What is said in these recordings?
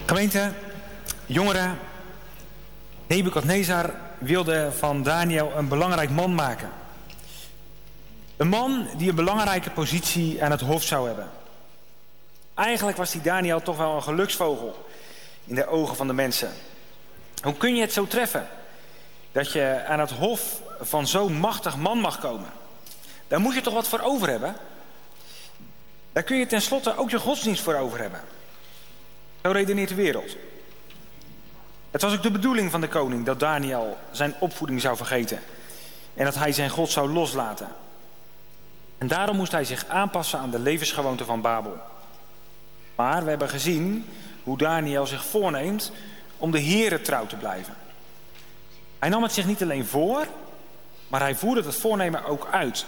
Gemeente, jongeren, Nebukadnezar wilde van Daniel een belangrijk man maken. Een man die een belangrijke positie aan het hof zou hebben. Eigenlijk was die Daniel toch wel een geluksvogel in de ogen van de mensen. Hoe kun je het zo treffen dat je aan het hof van zo'n machtig man mag komen? Daar moet je toch wat voor over hebben? Daar kun je tenslotte ook je godsdienst voor over hebben. Zo redeneert de wereld. Het was ook de bedoeling van de koning dat Daniel zijn opvoeding zou vergeten. En dat hij zijn God zou loslaten. En daarom moest hij zich aanpassen aan de levensgewoonten van Babel. Maar we hebben gezien hoe Daniel zich voorneemt om de Here trouw te blijven. Hij nam het zich niet alleen voor, maar hij voerde het voornemen ook uit.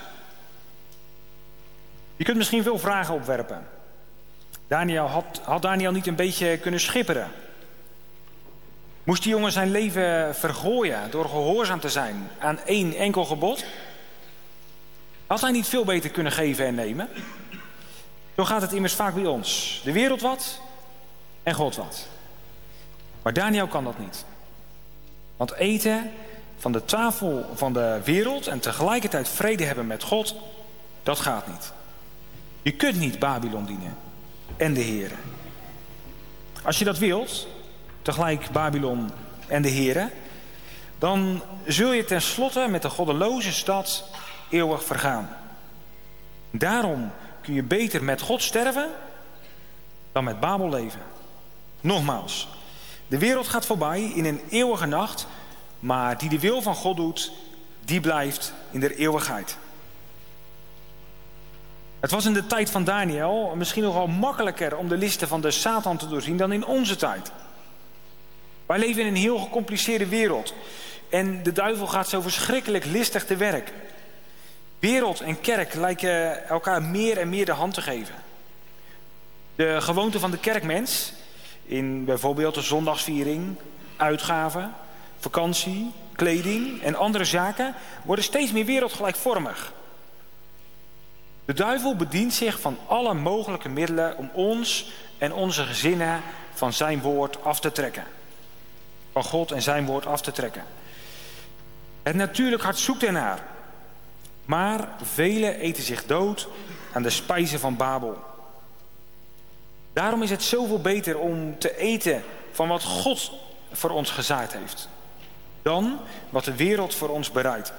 Je kunt misschien veel vragen opwerpen. Had Daniel niet een beetje kunnen schipperen? Moest die jongen zijn leven vergooien door gehoorzaam te zijn aan één enkel gebod? Had hij niet veel beter kunnen geven en nemen? Zo gaat het immers vaak bij ons. De wereld wat en God wat. Maar Daniel kan dat niet. Want eten van de tafel van de wereld en tegelijkertijd vrede hebben met God, dat gaat niet. Je kunt niet Babylon dienen en de Here. Als je dat wilt, tegelijk Babylon en de Here, dan zul je tenslotte met de goddeloze stad eeuwig vergaan. Daarom kun je beter met God sterven dan met Babel leven. Nogmaals, de wereld gaat voorbij in een eeuwige nacht, maar die de wil van God doet, die blijft in de eeuwigheid. Het was in de tijd van Daniel misschien nogal makkelijker om de listen van de Satan te doorzien dan in onze tijd. Wij leven in een heel gecompliceerde wereld en de duivel gaat zo verschrikkelijk listig te werk. Wereld en kerk lijken elkaar meer en meer de hand te geven. De gewoonten van de kerkmens, in bijvoorbeeld de zondagsviering, uitgaven, vakantie, kleding en andere zaken, worden steeds meer wereldgelijkvormig. De duivel bedient zich van alle mogelijke middelen om ons en onze gezinnen van zijn woord af te trekken. Van God en zijn woord af te trekken. Het natuurlijk hart zoekt ernaar. Maar velen eten zich dood aan de spijzen van Babel. Daarom is het zoveel beter om te eten van wat God voor ons gezaaid heeft, dan wat de wereld voor ons bereidt.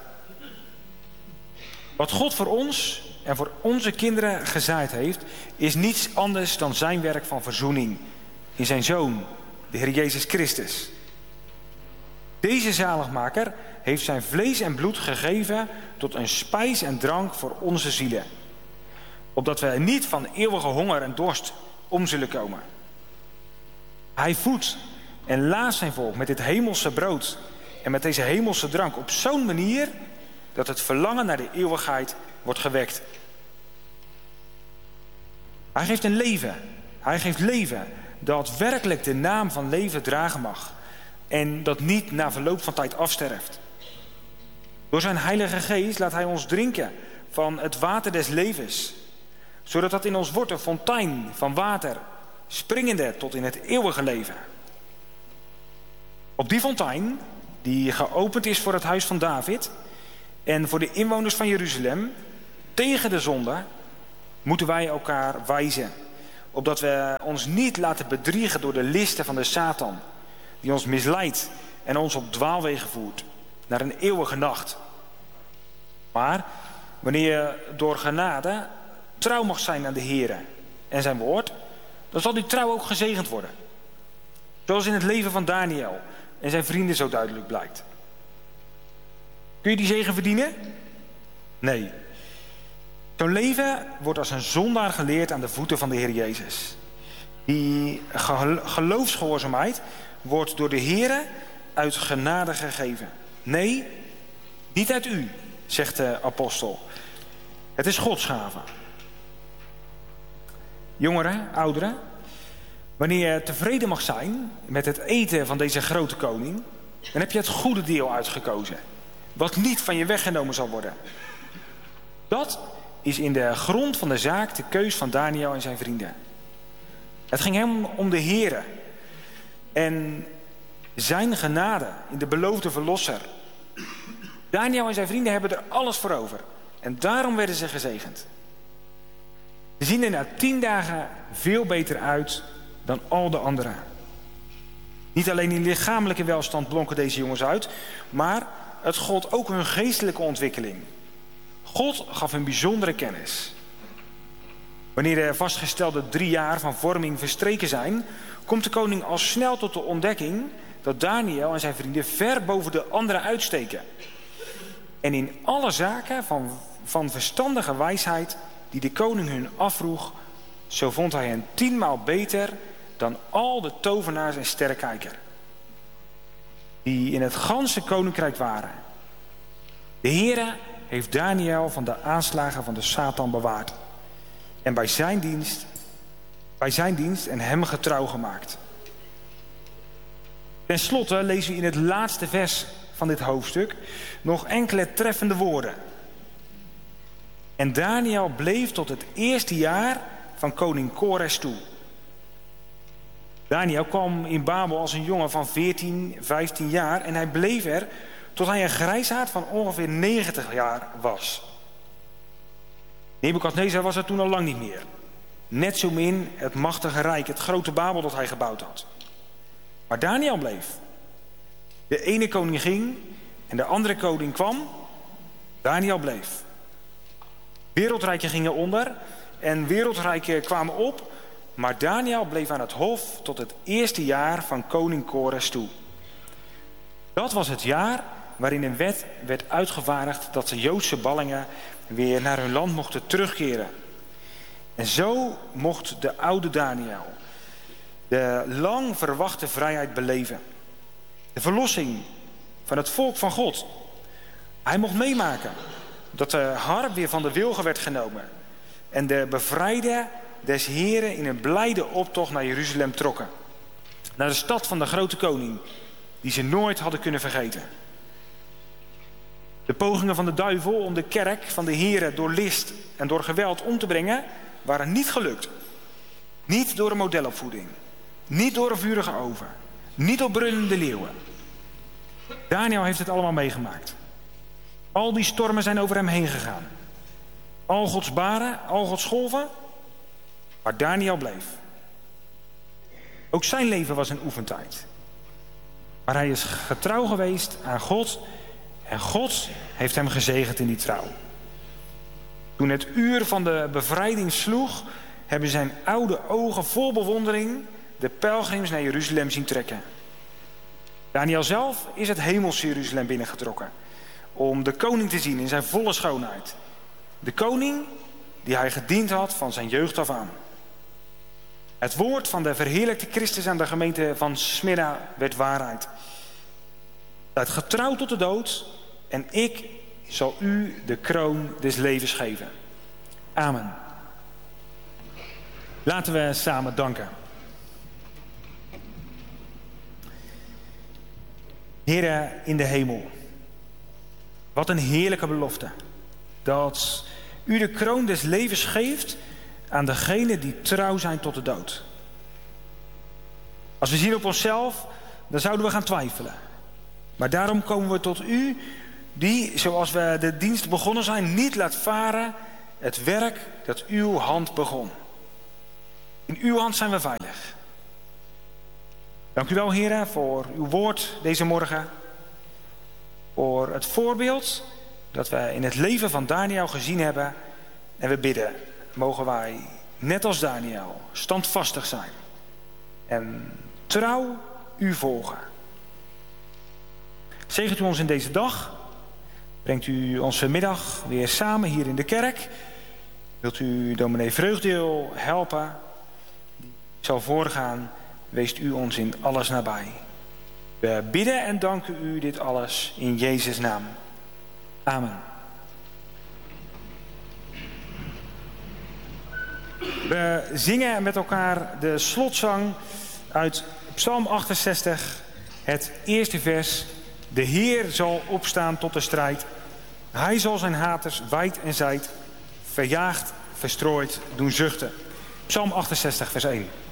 Wat God voor ons en voor onze kinderen gezaaid heeft, is niets anders dan zijn werk van verzoening in zijn Zoon, de Heer Jezus Christus. Deze zaligmaker heeft zijn vlees en bloed gegeven tot een spijs en drank voor onze zielen, opdat wij niet van eeuwige honger en dorst om zullen komen. Hij voedt en laast zijn volk met dit hemelse brood en met deze hemelse drank op zo'n manier dat het verlangen naar de eeuwigheid wordt gewekt. Hij geeft een leven. Hij geeft leven dat werkelijk de naam van leven dragen mag en dat niet na verloop van tijd afsterft. Door zijn Heilige Geest laat hij ons drinken van het water des levens, zodat dat in ons wordt een fontein van water, springende tot in het eeuwige leven. Op die fontein, die geopend is voor het huis van David en voor de inwoners van Jeruzalem, tegen de zonde, moeten wij elkaar wijzen, opdat we ons niet laten bedriegen door de listen van de Satan, die ons misleidt en ons op dwaalwegen voert naar een eeuwige nacht. Maar wanneer je door genade trouw mag zijn aan de Here en zijn woord, dan zal die trouw ook gezegend worden. Zoals in het leven van Daniel en zijn vrienden zo duidelijk blijkt. Kun je die zegen verdienen? Nee. Zo'n leven wordt als een zondaar geleerd aan de voeten van de Heer Jezus. Die geloofsgehoorzaamheid wordt door de Here uit genade gegeven. Nee, niet uit u, zegt de apostel. Het is Gods gave. Jongeren, ouderen, wanneer je tevreden mag zijn met het eten van deze grote koning, dan heb je het goede deel uitgekozen, wat niet van je weggenomen zal worden. Dat is in de grond van de zaak de keus van Daniel en zijn vrienden. Het ging hem om de Here. en zijn genade in de beloofde verlosser. Daniel en zijn vrienden hebben er alles voor over. En daarom werden ze gezegend. Ze zien er na 10 dagen veel beter uit dan al de anderen. Niet alleen in lichamelijke welstand blonken deze jongens uit, maar het gold ook hun geestelijke ontwikkeling. God gaf hun bijzondere kennis. Wanneer de vastgestelde 3 jaar van vorming verstreken zijn, komt de koning al snel tot de ontdekking dat Daniel en zijn vrienden ver boven de anderen uitsteken. En in alle zaken van verstandige wijsheid die de koning hun afvroeg, zo vond hij hen 10 maal beter dan al de tovenaars en sterrenkijkers die in het ganse koninkrijk waren. De Heere heeft Daniel van de aanslagen van de Satan bewaard en bij zijn dienst en hem getrouw gemaakt. Ten slotte lezen we in het laatste vers van dit hoofdstuk nog enkele treffende woorden. En Daniel bleef tot het eerste jaar van koning Kores toe. Daniel kwam in Babel als een jongen van 14, 15 jaar en hij bleef er tot hij een grijsaard van ongeveer 90 jaar was. Nebukadnezar was er toen al lang niet meer. Net zo min het machtige rijk, het grote Babel dat hij gebouwd had. Maar Daniel bleef. De ene koning ging en de andere koning kwam. Daniel bleef. Wereldrijken gingen onder en wereldrijken kwamen op. Maar Daniel bleef aan het hof tot het eerste jaar van koning Kores toe. Dat was het jaar waarin een wet werd uitgevaardigd dat de Joodse ballingen weer naar hun land mochten terugkeren. En zo mocht de oude Daniel de lang verwachte vrijheid beleven. De verlossing van het volk van God. Hij mocht meemaken dat de harp weer van de wilgen werd genomen. En de bevrijden des Heren in een blijde optocht naar Jeruzalem trokken. Naar de stad van de grote koning, die ze nooit hadden kunnen vergeten. De pogingen van de duivel om de kerk van de Heren door list en door geweld om te brengen, waren niet gelukt. Niet door een modelopvoeding. Niet door een vurige oven. Niet door brullende leeuwen. Daniel heeft het allemaal meegemaakt. Al die stormen zijn over hem heen gegaan. Al Gods baren, al Gods golven. Maar Daniel bleef. Ook zijn leven was een oefentijd. Maar hij is getrouw geweest aan God. En God heeft hem gezegend in die trouw. Toen het uur van de bevrijding sloeg, hebben zijn oude ogen vol bewondering de pelgrims naar Jeruzalem zien trekken. Daniel zelf is het hemelse Jeruzalem binnengetrokken om de koning te zien in zijn volle schoonheid. De koning die hij gediend had van zijn jeugd af aan. Het woord van de verheerlijkte Christus aan de gemeente van Smyrna werd waarheid. Uit getrouw tot de dood en ik zal u de kroon des levens geven. Amen. Laten we samen danken. Heere in de hemel, wat een heerlijke belofte. Dat u de kroon des levens geeft aan degenen die trouw zijn tot de dood. Als we zien op onszelf, dan zouden we gaan twijfelen. Maar daarom komen we tot u, die, zoals we de dienst begonnen zijn, niet laat varen het werk dat uw hand begon. In uw hand zijn we veilig. Dank u wel, Heere, voor uw woord deze morgen. Voor het voorbeeld dat we in het leven van Daniel gezien hebben. En we bidden, mogen wij, net als Daniel, standvastig zijn. En trouw u volgen. Zegent u ons in deze dag. Brengt u ons vanmiddag weer samen hier in de kerk. Wilt u dominee Vreugdeel helpen? Die zal voorgaan. Weest u ons in alles nabij. We bidden en danken u dit alles in Jezus' naam. Amen. We zingen met elkaar de slotzang uit Psalm 68, het eerste vers. De Heer zal opstaan tot de strijd. Hij zal zijn haters wijd en zijd, verjaagd, verstrooid doen zuchten. Psalm 68, vers 1.